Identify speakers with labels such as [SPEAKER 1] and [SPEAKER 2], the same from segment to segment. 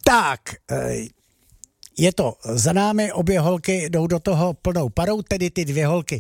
[SPEAKER 1] Tak, je to za námi, obě holky jdou do toho plnou parou, tedy ty dvě holky.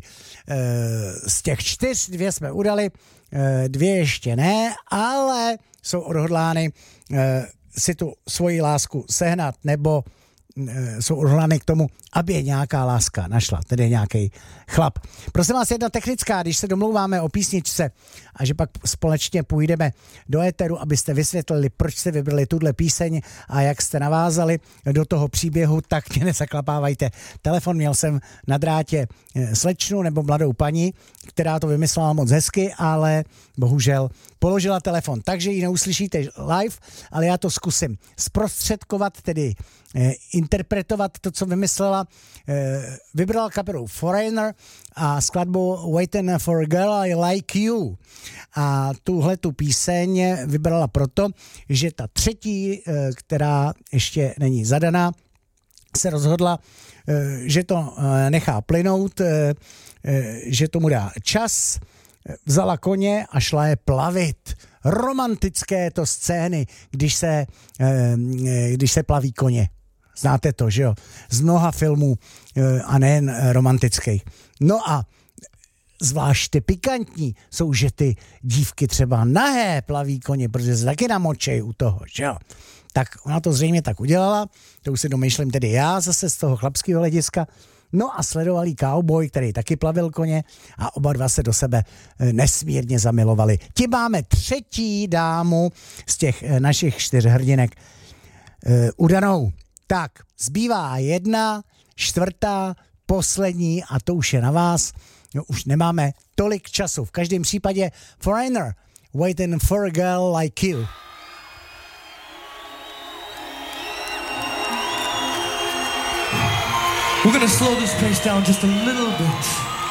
[SPEAKER 1] Z těch 4, 2 jsme udali, 2 ještě ne, ale jsou odhodlány si tu svoji lásku sehnat, nebo jsou odhodlány k tomu, aby je nějaká láska našla, tedy nějaký chlap. Prosím vás, jedna technická, když se domlouváme o písničce a že pak společně půjdeme do éteru, abyste vysvětlili, proč jste vybrali tuhle píseň a jak jste navázali do toho příběhu, tak mě nezaklapávajte. Telefon měl jsem na drátě slečnu nebo mladou paní, která to vymyslela moc hezky, ale bohužel položila telefon, takže ji neuslyšíte live, ale já to zkusím zprostředkovat, tedy interpretovat to, co vymyslela. Vybrala kapelu Foreigner a skladbu Waiting for a Girl I Like You. A tuhle tu píseň vybrala proto, že ta třetí, která ještě není zadaná, se rozhodla, že to nechá plynout, že tomu dá čas, vzala koně a šla je plavit. Romantické to scény, když se plaví koně. Znáte to, že jo? Z mnoha filmů a nejen romantických. No a zvlášť ty pikantní jsou, že ty dívky třeba nahé plaví koně, protože se taky namočej u toho, že jo? Tak ona to zřejmě tak udělala, to už si domýšlím tedy já zase z toho chlapského hlediska. No a sledovalý cowboy, který taky plavil koně a oba dva se do sebe nesmírně zamilovali. Tím máme třetí dámu z těch našich 4 hrdinek udanou. Tak, zbývá 1, 4, poslední a to už je na vás. No, už nemáme tolik času. V každém případě Foreigner, Waiting for a Girl Like You.
[SPEAKER 2] We're gonna slow this pace down just a little bit.